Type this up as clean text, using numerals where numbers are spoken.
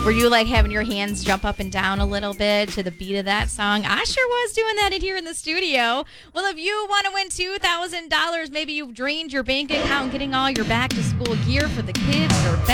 Were you like having your hands jump up and down a little bit to the beat of that song? I sure was doing that in here in the studio. Well, if you want to win $2,000, maybe you've drained your bank account getting all your back to school gear for the kids or